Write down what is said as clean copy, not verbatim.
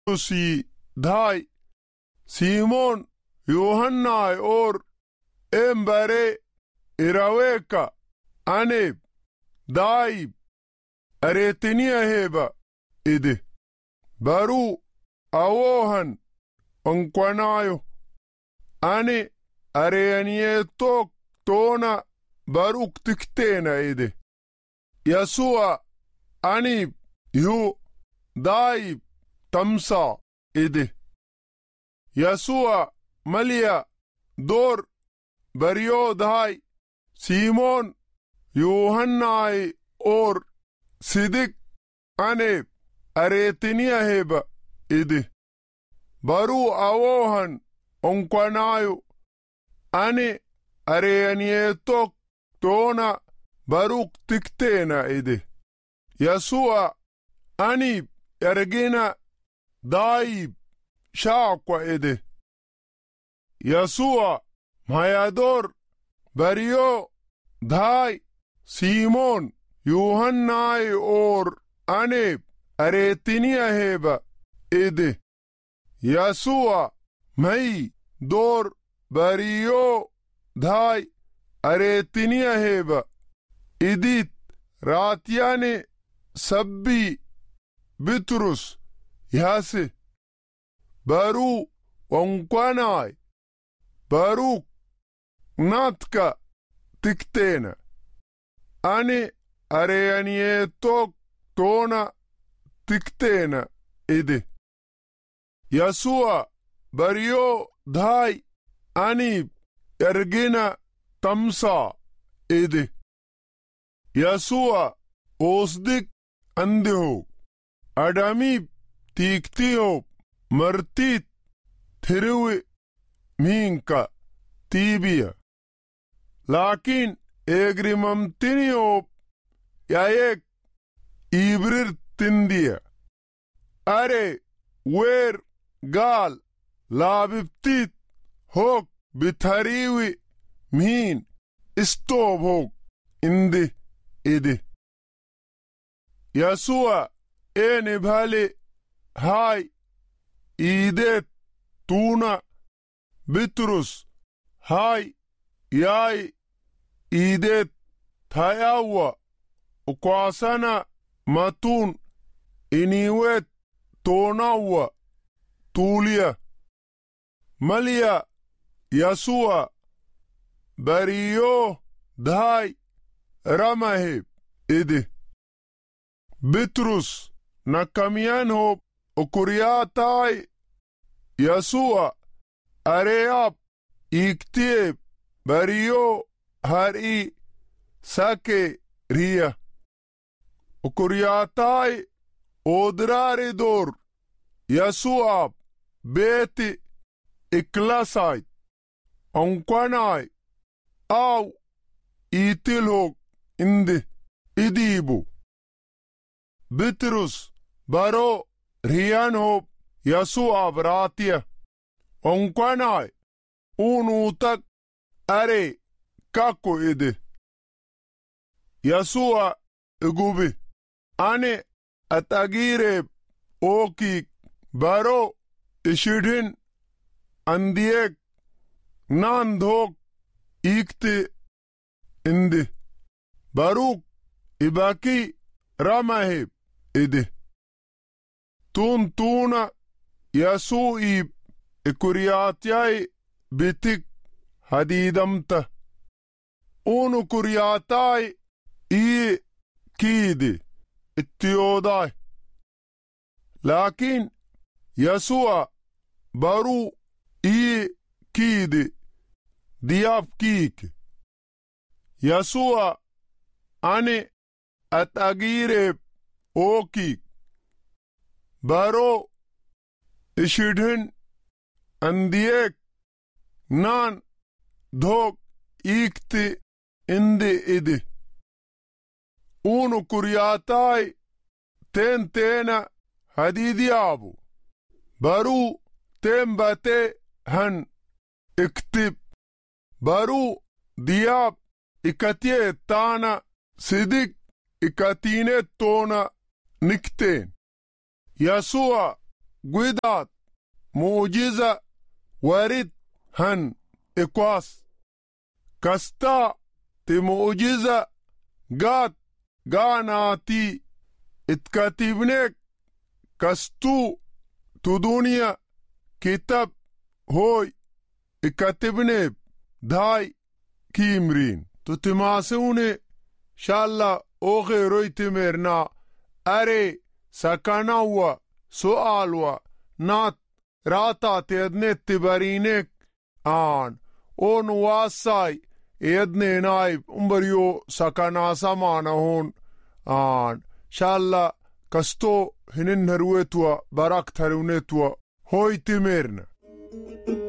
Bitrus धाय Simon Yohanna और Embare Iraweka Aneb Daib Aretinia heba ide Baru Awohan Onquanayo Ane Areanietok Tona Baruk Tiktena ide Yasua Anib Yu Daib Tamsa ide Yasua Malia Dor Bario Dhai Simon Yohanna और Sidik Aneb Aretinia heba ide Baru Awohan Onquanayo Ane Areanietok Tona Baruk Tiktena ide Yasua Anib Ergina Daib Shaqwa ide Yasua Mayador Bario Dhai Simon Yohanna और Aneb Aretinia heba ide Yasua Mai Dor Bario Dhai Aretinia heba idit Ratiane Sabbi Bitrus Yase Baru Onquanai Baruk Natka Tiktena Ane Areanietok Tona Tiktena ide Yasua Bario Dhai Anib Ergina Tamsa ide Yasua Osdik Andeho Adamib Tiktio Martit Thiruwe Minka Tibia Lakin Egrimam Tiniop Yaek Ibrir Tindia Are Wer Gal Labiptit Hok Bithariwi Min Stob Hok Inde ide Yasua Enibhale Hai Idet Tuna Bitrus Hai Yai Idet Thayawa Ukwasana Matun Iniwet Tonawa Tulia Malia Yasua Bario Dhai Ramaheb ide Bitrus Nakamianhob Ukuriatai Yasua Areab Iktib Bario Hari Sake Ria Ukuriatai Odraridor Yasua Beti Iklasait Onquanai Au Itilhog Inde Idibu Bitrus Baro Rianhob Yasua Bratia Onquanai Unutak Are Kako ide Yasua Gubi Ane Atagire Oki Baro Ishidin Andiek Nandhok Ikte Inde Baruk Ibaki Ramaheb ide Tuna Yasui Ikuriatyai Bitik Hadidamta Unu Kuriatai Kidi Ittiyodai Lakin Yasua Baru Kidi Diaf Kik Yasua Ane Atagire Oki Baro Ishidhin Andiek Nan Dhok Ikti Inde ide Unu Kuriatai Tena Hadidiabu Baru Tembate Han Iktib Baru Diab Ikatie Tana Sidik Ikatine Tona Nikten Yasua قدات معجزة ورد هن إكواس كستا تي معجزة قات قاناتي اتكاتبنك كستو تدنيا كتاب هوي اكاتبني داي كيمرين تتماسوني شاء اوغي رويتي ميرنا اري سكاناوا سؤالوا نات راتا تيدني تبارينك آن اون واساي يدني نايب امبريو سكانا سمانا هون آن شاء كستو هنن هرويتوا براك ترونيتوا هوي تميرنا